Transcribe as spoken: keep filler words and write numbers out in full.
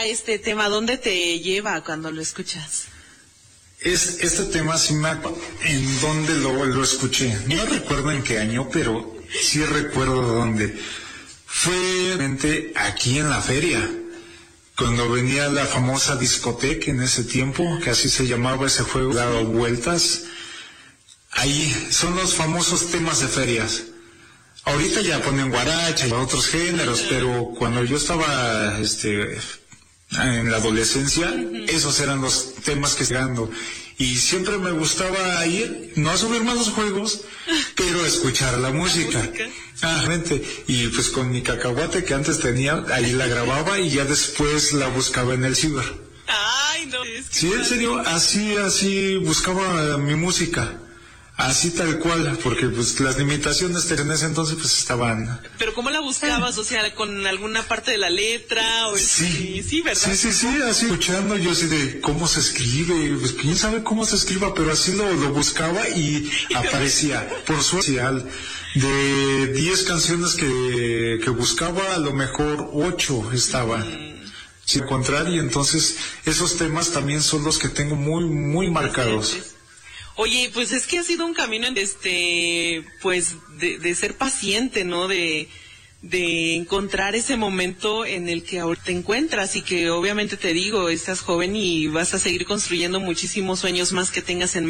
va este tema? ¿Dónde te lleva cuando lo escuchas? Es, este tema sí me acuerdo en dónde lo, lo escuché. No recuerdo en qué año, pero sí recuerdo dónde. Fue aquí en la feria, cuando venía la famosa discoteca en ese tiempo, que así se llamaba ese juego, dado vueltas. Ahí son los famosos temas de ferias. Ahorita ya ponen guaracha y otros géneros, pero cuando yo estaba este en la adolescencia, uh-huh. esos eran los temas que estaban dando. Y siempre me gustaba ir, no a subirme a los juegos, pero a escuchar la música. ¿La música? Ah, gente. Y pues con mi cacahuate que antes tenía, ahí la grababa y ya después la buscaba en el ciber. Ay, no. Es que sí, en serio, así, así buscaba mi música. Así tal cual, porque pues las limitaciones en ese entonces pues estaban... ¿Pero cómo la buscabas? O sea, ¿con alguna parte de la letra? O sí, sí, ¿verdad? Sí, sí, sí, así escuchando yo así de cómo se escribe, pues quién sabe cómo se escriba, pero así lo, lo buscaba y aparecía. Por suerte, de diez canciones que, que buscaba, a lo mejor ocho estaban. Mm. Sin encontrar, y entonces esos temas también son los que tengo muy, muy marcados. Oye, pues es que ha sido un camino en este, pues, de, de ser paciente, ¿no? De, de encontrar ese momento en el que ahora te encuentras y que obviamente te digo, estás joven y vas a seguir construyendo muchísimos sueños más que tengas en mente.